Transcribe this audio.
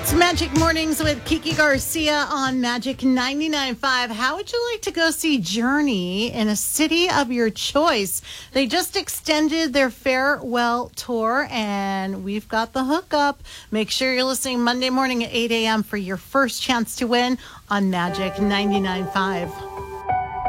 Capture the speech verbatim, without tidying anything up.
It's Magic Mornings with Kiki Garcia on Magic ninety-nine point five. How would you like to go see Journey in a city of your choice? They just extended their farewell tour, and we've got the hookup. Make sure you're listening Monday morning at eight a.m. for your first chance to win on Magic ninety-nine point five.